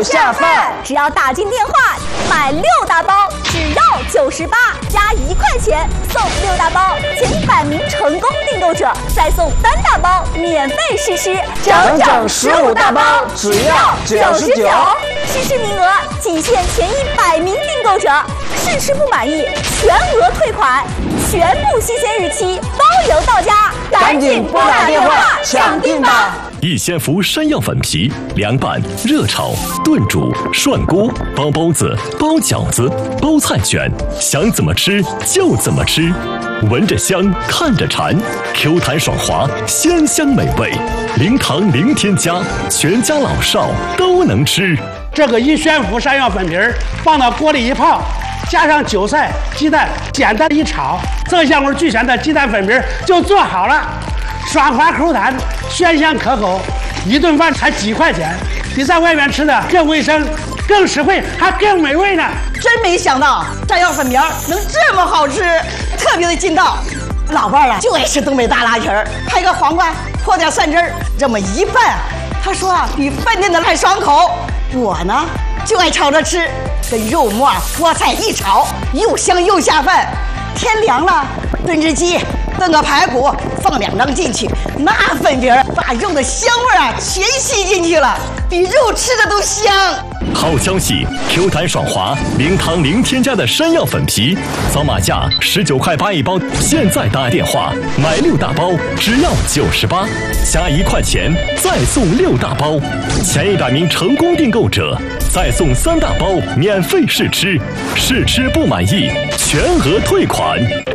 下饭。 只要打进电话，买6大包只要98，加1块钱送6大包，前100名成功订购者再送3大包免费试吃， 整整15大包只要99。 试吃名额仅限前100名订购者，试吃不满意全额退款，全部新鲜日期包邮到家， 赶紧拨打电话抢订吧！ 逸仙福山药粉皮凉拌、热炒、炖煮、涮锅、包包子、包饺子、包菜卷，想怎么吃就怎么吃，闻着香，看着馋 ，Q 弹爽滑，鲜香美味，零糖零添加，全家老少都能吃。 这个逸仙福山药粉皮放到锅里一泡，加上韭菜、鸡蛋，简单一炒，色香味俱全的鸡蛋粉皮就做好了。爽滑口弹，鲜香可口，一顿饭才几块钱，比在外面吃的更卫生、更实惠，还更美味呢！ 真没想到山药粉皮能这么好吃，特别的劲道。老伴儿就爱吃东北大拉皮儿，拍个黄瓜，泼点蒜汁儿，这么一拌，他说比饭店的还爽口。我呢就爱炒着吃，跟肉末、菠菜一炒，又香又下饭。天凉了，炖只鸡，炖个排骨，放2张进去，那粉皮把肉的香味全吸进去了，比肉吃的都香。 好消息 ，Q 弹爽滑，零糖零添加的山药粉皮，扫码价19块8一包，现在打电话买6大包只要98，加1块钱再送6大包，前100名成功订购者再送3大包免费试吃，试吃不满意全额退款。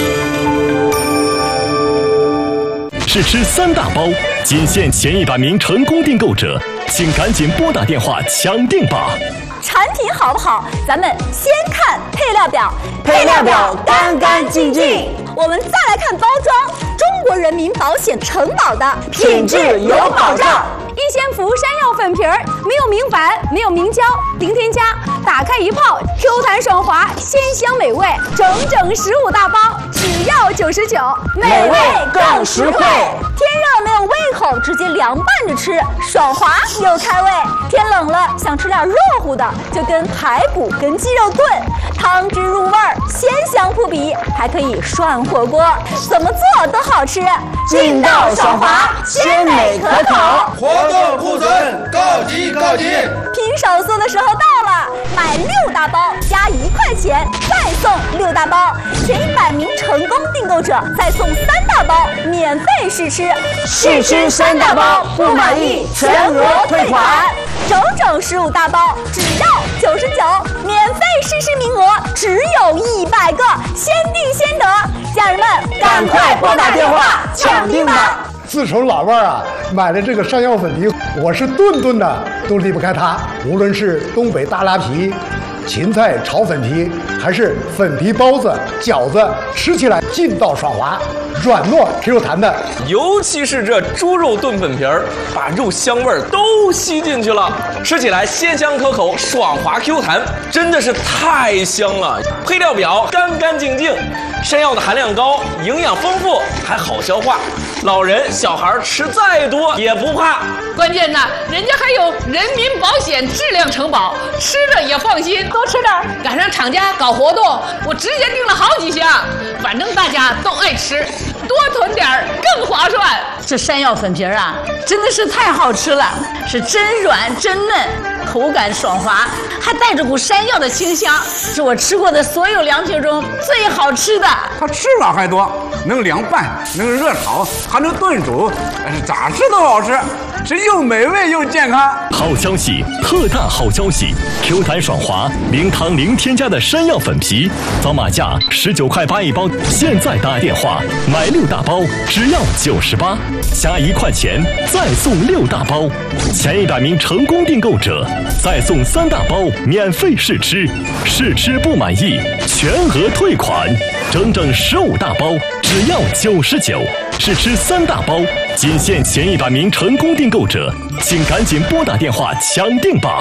试吃3大包，仅限前100名成功订购者，请赶紧拨打电话抢订吧！ 产品好不好，咱们先看配料表， 配料表干干净净。 我们再来看包装，中国人民保险承保的品质有保障。 逸仙福山药粉皮儿没有明矾，没有明胶，零添加，打开一泡 ，Q 弹爽滑，鲜香美味，整整15大包，只要99， 美味更实惠。 天热没有胃口，直接凉拌着吃，爽滑又开胃。天冷了，想吃点热乎的，就跟排骨跟鸡肉炖，汤汁入味儿，鲜香扑鼻，还可以涮火锅，怎么做都好吃。 劲道爽滑，鲜美可口。 活动库存告急告急！ 拼手速的时候到了，买6大包加1块钱，再送6大包，前100名成功订购者再送3大包免费试吃， 试吃3大包不满意全额退款， 整整15大包只要99，免费试吃名额只有100个，先订先得，家人们赶快拨打电话抢订吧！ 自从老伴儿买了这个山药粉皮，我是顿顿的都离不开它。无论是东北大拉皮、芹菜炒粉皮，还是粉皮包子、饺子，吃起来劲道爽滑，软糯 Q 弹的。 尤其是这猪肉炖粉皮儿，把肉香味都吸进去了，吃起来鲜香可口，爽滑 Q 弹，真的是太香了。配料表干干净净，山药的含量高，营养丰富，还好消化。老人小孩吃再多也不怕， 关键呢，人家还有人民保险质量承保，吃着也放心。多吃点，赶上厂家搞活动，我直接订了好几箱，反正大家都爱吃，多囤点更划算。 这山药粉皮真的是太好吃了，是真软真嫩，口感爽滑，还带着股山药的清香，是我吃过的所有凉皮中最好吃的。 它吃法还多，能凉拌，能热炒，还能炖煮，咋吃都好吃，是又美味又健康。 好消息，特大好消息 ！Q 弹爽滑，零糖零添加的山药粉皮，扫码价19块8一包，现在打电话买6大包只要98，加1块钱再送6大包，前100名成功订购者再送3大包免费试吃，试吃不满意全额退款，整整15大包只要99，试吃3大包，仅限前100名成功订购者，请赶紧拨打电话抢订吧！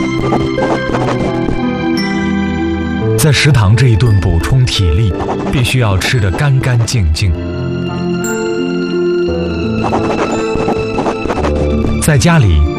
在食堂这一顿补充体力，必须要吃得干干净净。在家里